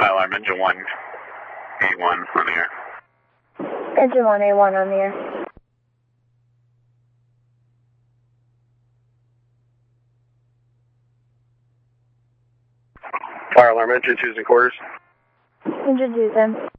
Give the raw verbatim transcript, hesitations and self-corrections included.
Fire alarm, engine one, A one on the air. Engine one, A one on the air. Fire alarm, engine two's in quarters. Engine two's in.